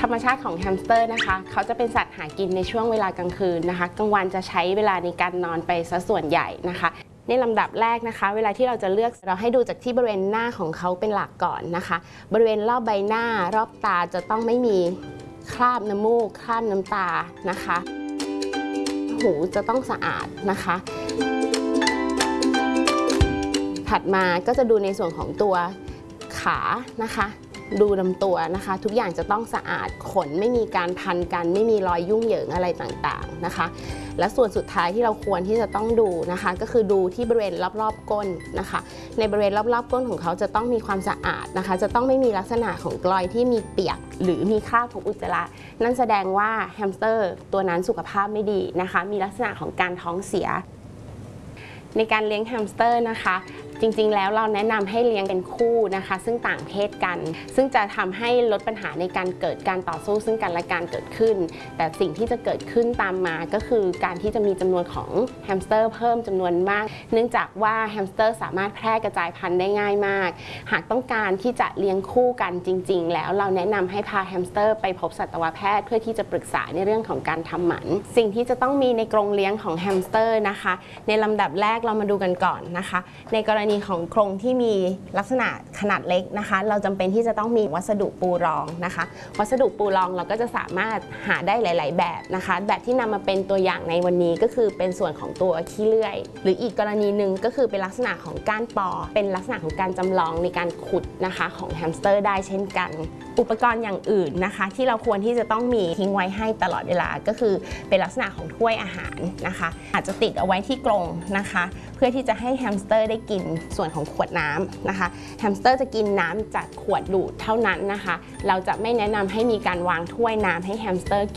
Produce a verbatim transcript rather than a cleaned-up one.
รรมชาติของแฮมสเตอร์นะคะเขาจะเป็นสัตว์หากินในช่วงเวลากลางคืนนะคะกลางวันจะใช้เวลาในการนอนไปซะส่วนใหญ่นะคะในลำดับแรกนะคะเวลาที่เราจะเลือกเราให้ดูจากที่บริเวณหน้าของเขาเป็นหลักก่อนนะคะบริเวณรอบใบหน้ารอบตาจะต้องไม่มีคราบน้ำมูกคราบน้ำตานะคะหูจะต้องสะอาดนะคะถัดมาก็จะดูในส่วนของตัวขานะคะดูลำตัวนะคะทุกอย่างจะต้องสะอาดขนไม่มีการพันกันไม่มีรอยยุ่งเหยิงอะไรต่างๆนะคะและส่วนสุดท้ายที่เราควรที่จะต้องดูนะคะก็คือดูที่บริเวณรอบๆก้นนะคะในบริเวณรอบๆก้นของเขาจะต้องมีความสะอาดนะคะจะต้องไม่มีลักษณะของกลอยที่มีเปียกหรือมีคราบของอุจจาระนั่นแสดงว่าแฮมสเตอร์ตัวนั้นสุขภาพไม่ดีนะคะมีลักษณะของการท้องเสียในการเลี้ยงแฮมสเตอร์นะคะจริงๆแล้วเราแนะนำให้เลี้ยงเป็นคู่นะคะซึ่งต่างเพศกันซึ่งจะทำให้ลดปัญหาในการเกิดการต่อสู้ซึ่งกันและกันเกิดขึ้นแต่สิ่งที่จะเกิดขึ้นตามมาก็คือการที่จะมีจำนวนของแฮมสเตอร์เพิ่มจำนวนมากเนื่องจากว่าแฮมสเตอร์สามารถแพร่กระจายพันธุ์ได้ง่ายมากหากต้องการที่จะเลี้ยงคู่กันจริงๆแล้วเราแนะนำให้พาแฮมสเตอร์ไปพบสัตวแพทย์เพื่อที่จะปรึกษาในเรื่องของการทำหมันสิ่งที่จะต้องมีในกรงเลี้ยงของแฮมสเตอร์นะคะในลำดับแรกเรามาดูกันก่อนนะคะในกรณีของกรงที่มีลักษณะขนาดเล็กนะคะเราจำเป็นที่จะต้องมีวัสดุปูรองนะคะวัสดุปูรองเราก็จะสามารถหาได้หลายๆแบบนะคะแบบที่นำมาเป็นตัวอย่างในวันนี้ก็คือเป็นส่วนของตัวขี้เลื่อยหรืออีกกรณีหนึ่งก็คือเป็นลักษณะของก้านปอเป็นลักษณะของการจำลองในการขุดนะคะของแฮมสเตอร์ได้เช่นกันอุปกรณ์อย่างอื่นนะคะที่เราควรที่จะต้องมีทิ้งไว้ให้ตลอดเวลาก็คือเป็นลักษณะของถ้วยอาหารนะคะอาจจะติดเอาไว้ที่กรงนะคะเพื่อที่จะให้แฮมสเตอร์ได้กินส่วนของขวดน้ำนะคะแฮมสเตอร์จะกินน้ำจากขวดดูดเท่านั้นนะคะเราจะไม่แนะนำให้มีการวางถ้วยน้ำให้แฮมสเตอร์กิน